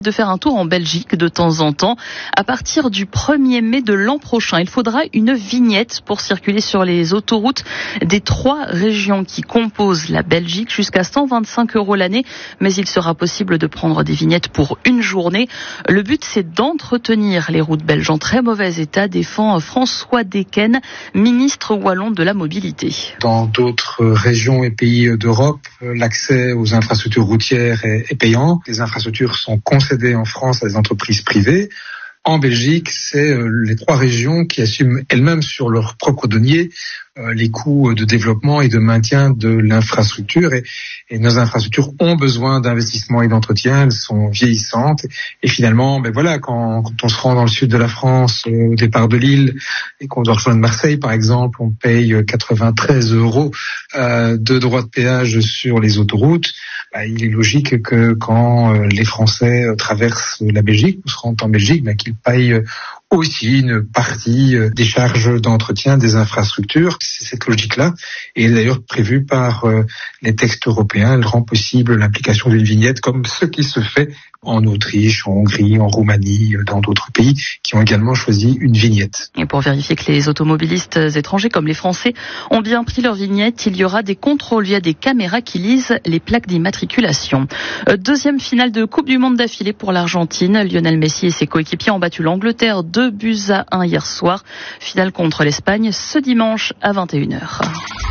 de faire un tour en Belgique de temps en temps. À partir du 1er mai de l'an prochain, il faudra une vignette pour circuler sur les autoroutes des 3 régions qui composent la Belgique, jusqu'à 125 € l'année, mais il sera possible de prendre des vignettes pour une journée. Le but, c'est d'entretenir les routes belges en très mauvais état, défend François Decken, ministre wallon de la mobilité. Dans d'autres régions et pays d'Europe, l'accès aux infrastructures routières est payant. Les infrastructures sont concédées en France à des entreprises privées. En Belgique, c'est les 3 régions qui assument elles-mêmes sur leur propre denier les coûts de développement et de maintien de l'infrastructure. Et nos infrastructures ont besoin d'investissement et d'entretien. Elles sont vieillissantes. Et finalement, quand on se rend dans le sud de la France, au départ de Lille, et qu'on doit rejoindre Marseille, par exemple, on paye 93 € de droits de péage sur les autoroutes. Il est logique que quand les Français traversent la Belgique ou se rendent en Belgique, qu'ils payent aussi une partie des charges d'entretien des infrastructures. C'est cette logique-là. Et d'ailleurs prévue par les textes européens. Elle rend possible l'application d'une vignette comme ce qui se fait en Autriche, en Hongrie, en Roumanie, dans d'autres pays qui ont également choisi une vignette. Et pour vérifier que les automobilistes étrangers comme les Français ont bien pris leur vignette, il y aura des contrôles via des caméras qui lisent les plaques d'immatriculation. Deuxième finale de Coupe du Monde d'affilée pour l'Argentine. Lionel Messi et ses coéquipiers ont battu l'Angleterre 2-1 hier soir. Finale contre l'Espagne ce dimanche à 21h.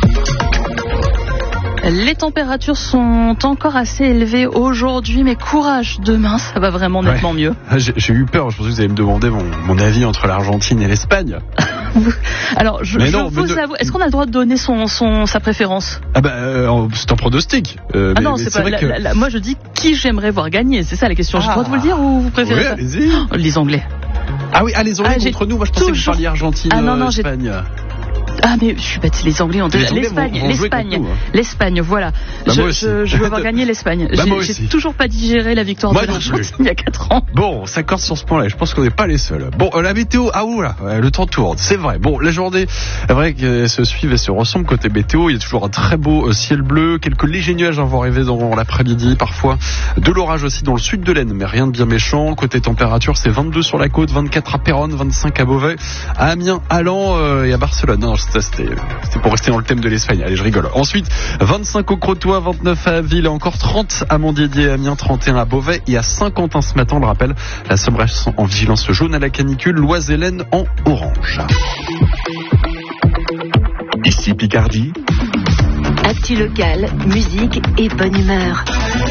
Les températures sont encore assez élevées aujourd'hui, mais courage, demain ça va vraiment nettement mieux. J'ai eu peur, je pensais que vous allez me demander mon avis entre l'Argentine et l'Espagne. Alors, je vous avoue, est-ce qu'on a le droit de donner sa préférence ? C'est un pronostic. Non, c'est pas. Que... moi, je dis qui j'aimerais voir gagner. C'est ça la question. J'ai le droit de vous le dire ou vous préférez ça ? Allez-y. Les Anglais. Ah oui, les Anglais contre nous. Moi, je pensais que vous parliez Argentine, Espagne. Ah mais je suis bête, les Anglais ont déjà l'Espagne, voilà. Je veux avoir gagné l'Espagne. J'ai toujours pas digéré la victoire de l'Argentine il y a 4 ans. Bon, ça s'accorde sur ce point-là. Je pense qu'on n'est pas les seuls. Bon, la météo, le temps tourne, c'est vrai. Bon, la journée, c'est vrai qu'elle se suivent et se ressemble côté météo. Il y a toujours un très beau ciel bleu, quelques légers nuages vont arriver dans l'après-midi, parfois de l'orage aussi dans le sud de l'Aisne, mais rien de bien méchant. Côté température, c'est 22 sur la côte, 24 à Péronne, 25 à Beauvais, à Amiens, à Laon et à Barcelone. Non, c'était pour rester dans le thème de l'Espagne. Allez, je rigole. Ensuite, 25 au Crotoy, 29 à Ville, encore 30 à Montdidier, à Amiens, 31 à Beauvais et à Saint-Quentin ce matin. On le rappelle, la Somme reste en vigilance jaune à la canicule, l'Oise-Hélène en orange. Ici Picardie. Actu local, musique et bonne humeur.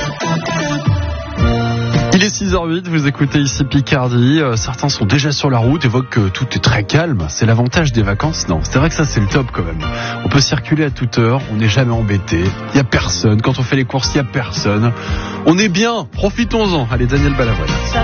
Il est 6h08, vous écoutez ici Picardie. Certains sont déjà sur la route, évoquent que tout est très calme. C'est l'avantage des vacances. Non, c'est vrai que ça c'est le top quand même. On peut circuler à toute heure, on n'est jamais embêté. Il n'y a personne. Quand on fait les courses, il n'y a personne. On est bien, profitons-en. Allez, Daniel Balavoine.